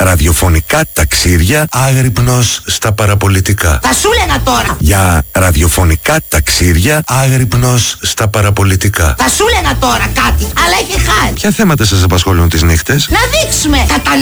ραδιοφωνικά ταξίδια, άγρυπνος στα παραπολιτικά. Θα σου έλεγα τώρα. Για ραδιοφωνικά ταξίδια, άγρυπνος στα παραπολιτικά. Θα σου έλεγα τώρα κάτι, αλλά έχει χάρη. Ποια θέματα σας απασχολούν τις νύχτες? Να δείξουμε.